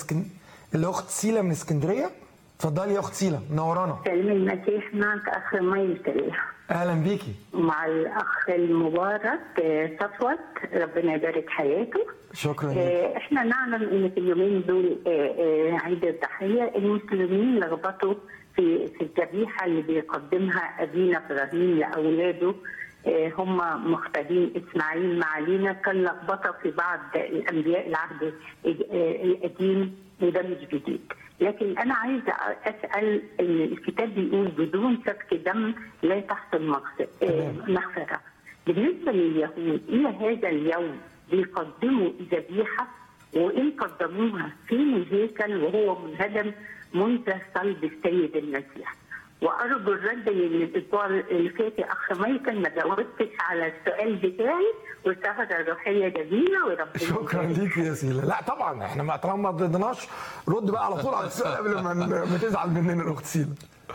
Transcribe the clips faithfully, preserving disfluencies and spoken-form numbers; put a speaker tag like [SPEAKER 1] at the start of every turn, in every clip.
[SPEAKER 1] اسكن... الاخت سيلا من اسكندريه. اتفضلي يا اخت سيلا، منورانا.
[SPEAKER 2] سلام المسيح معك اخ مايكل.
[SPEAKER 1] اهلا بيكي.
[SPEAKER 2] مع الاخ المبارك صفوت، ربنا يبارك حياته.
[SPEAKER 1] شكرا.
[SPEAKER 2] احنا نعلم ان في اليومين دول عيد الضحيه المسلمين لخبطوا في في الذبيحه اللي بيقدمها ابينا ابراهيم لاولاده. هم مختارين اسماعيل مع لينا، كان لخبطه في بعض الانبياء العهد القديم وده مش جديد. لكن انا عايزه اسال، الكتاب بيقول بدون سفك دم لا تحصل مغفره. بالنسبه لليهود الى هذا اليوم بيقدموا ذبيحه، وان قدموها فين الهيكل وهو منهدم منذ صلب السيد المسيح؟ وارجو الرد، لان الاسبوع اللي فات اخ مايكل ما جاوبتش على السؤال بتاعي، والسهره الروحيه جميله وربنا.
[SPEAKER 1] شكرا ليكي يا سيلا. لا طبعا احنا ما طالما ما رضيناش رد بقى على طول على السؤال قبل ما ما تزعل مننا الاخت سيلا.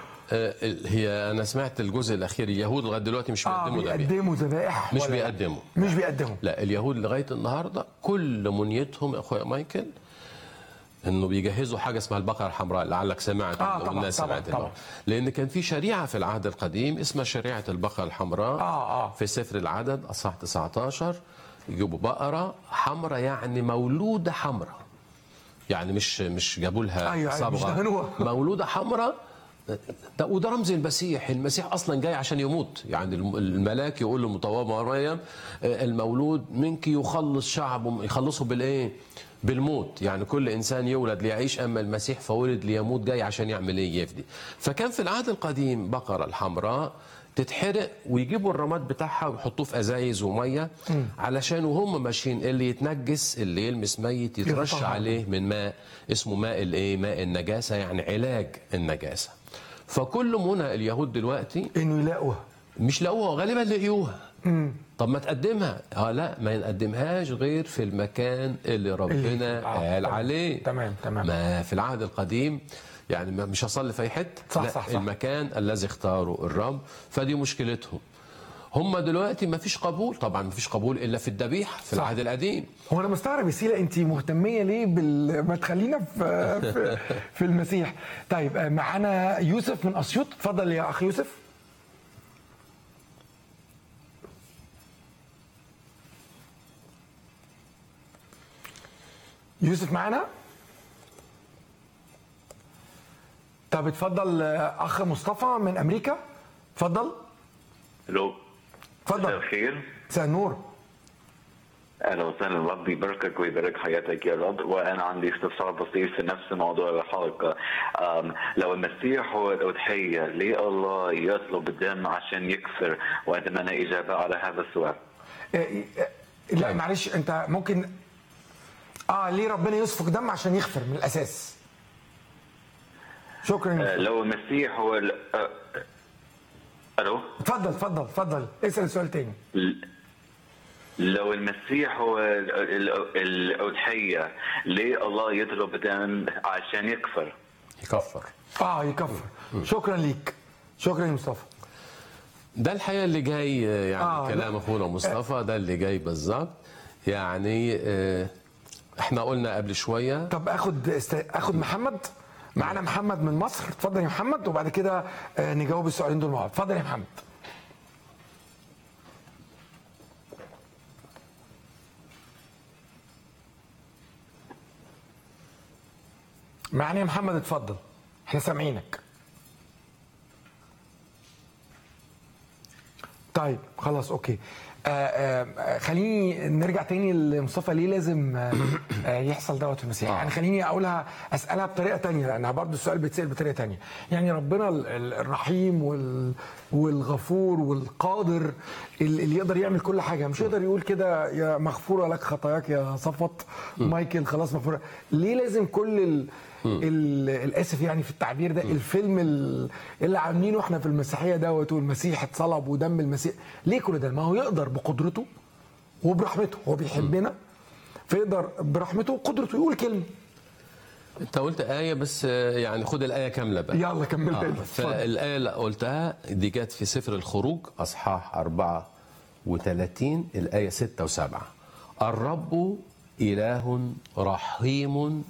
[SPEAKER 3] هي انا سمعت الجزء الاخير، اليهود لغايه دلوقتي مش بيقدموا ذبائح.
[SPEAKER 1] اه بيقدموا ذبائح
[SPEAKER 3] مش بيقدموا
[SPEAKER 1] مش بيقدموا
[SPEAKER 3] لا، اليهود لغايه النهارده كل منيتهم يا اخويا مايكل انه بيجهزوا حاجه اسمها البقره الحمراء، لعلك سمعت
[SPEAKER 1] آه
[SPEAKER 3] او الناس سمعت طبعا. لان كان في شريعه في العهد القديم اسمها شريعه البقره الحمراء.
[SPEAKER 1] آه آه.
[SPEAKER 3] في سفر العدد اصحاح تسعة عشر يجيبوا بقره حمراء، يعني مولوده حمراء، يعني مش مش جابوا لها
[SPEAKER 1] أيوة
[SPEAKER 3] صبغه،
[SPEAKER 1] أيوة
[SPEAKER 3] مولوده حمراء. ده وده رمز المسيح. المسيح اصلا جاي عشان يموت، يعني الملاك يقول لمطوبه مريم المولود منك يخلص شعبه، يخلصه بالايه؟ بالموت. يعني كل انسان يولد ليعيش، اما المسيح فولد ليموت، جاي عشان يعمل ايه؟ يفدي. فكان في العهد القديم بقره الحمراء تتحرق ويجيبوا الرماد بتاعها ويحطوه في ازايز وميه، علشان وهم ماشيين اللي يتنجس، اللي يلمس ميت يترش عليه من ماء اسمه ماء الايه؟ ماء النجاسه، يعني علاج النجاسه. فكل منى اليهود دلوقتي
[SPEAKER 1] انه يلاقوها،
[SPEAKER 3] مش لاقوها، غالبا لقيوها. طب ما تقدمها. اه لا، ما نقدمهاش غير في المكان اللي ربنا آه قال
[SPEAKER 1] تمام.
[SPEAKER 3] عليه.
[SPEAKER 1] تمام تمام.
[SPEAKER 3] ما في العهد القديم يعني مش هصلي في اي حته،
[SPEAKER 1] صح
[SPEAKER 3] لا
[SPEAKER 1] صح صح.
[SPEAKER 3] المكان الذي اختاره الرب. فدي مشكلتهم. هم دلوقتي ما فيش قبول، طبعا ما فيش قبول الا في الذبيحه في العهد القديم.
[SPEAKER 1] هو انا مستغرب يا سيلا، انت مهتميه ليه بال ما تخلينا في في, في المسيح. طيب معانا يوسف من اسيوط. اتفضل يا اخ يوسف. يوسف معانا؟ طب اتفضل اخ مصطفى من امريكا. اتفضل.
[SPEAKER 4] الو.
[SPEAKER 1] اتفضل.
[SPEAKER 4] مساء الخير.
[SPEAKER 1] مساء النور.
[SPEAKER 4] اهلا وسهلا، ربي يباركك ويبارك حياتك يا رب. وانا عندي استفسار بسيط في نفس موضوع الحلقه. لو المسيح هو الاضحيه، ليه الله يطلب الدم عشان يكفر؟ واتمنى اجابه على هذا السؤال.
[SPEAKER 1] لا معلش، انت ممكن اه ليه ربنا يسفك دم عشان يغفر من الاساس؟ شكرا.
[SPEAKER 4] آه لو المسيح هو ال... آه... الو.
[SPEAKER 1] اتفضل اتفضل اتفضل اسال سؤال تاني.
[SPEAKER 4] لو المسيح هو الأضحية، ليه الله يطلب دم عشان يكفر؟
[SPEAKER 3] يكفر.
[SPEAKER 1] اه يكفر. شكرا ليك. شكرا يا مصطفى.
[SPEAKER 3] ده الحقيقه اللي جاي، يعني آه كلام اخونا مصطفى ده اللي جاي بالظبط. يعني آه احنا قلنا قبل شويه.
[SPEAKER 1] طب اخد است... اخد محمد. معانا محمد من مصر. اتفضل يا محمد، وبعد كده آه نجاوب السؤالين دول مع بعض. اتفضل يا محمد. معانا يا محمد، اتفضل، احنا سامعينك. طيب خلاص اوكي. آآ آآ خليني نرجع تاني لمصطفى. ليه لازم يحصل دوت في المسيح؟ يعني خليني اقولها، اسالها بطريقه تانية، لانها برضه السؤال بيتسال بطريقه تانية. يعني ربنا الرحيم والغفور والقادر اللي يقدر يعمل كل حاجه، مش يقدر يقول كده يا مغفوره لك خطاياك يا صفوت مايكل خلاص مغفوره؟ ليه لازم كل الاسف يعني في التعبير ده الفيلم اللي عاملينه احنا في المسيحيه دوت، والمسيح اتصلب ودم المسيح؟ ليه كل ده؟ ما هو يقدر بقدرته وبرحمته، هو بيحبنا فيقدر برحمته وقدرته يقول كلمه.
[SPEAKER 3] انت قلت آية بس، يعني خد الآية كاملة بقى.
[SPEAKER 1] يلا كمل.
[SPEAKER 3] آه. فالآية اللي قلتها دي جت في سفر الخروج أصحاح أربعة وثلاثين الآية ستة وسبعة. الرب إله رحيم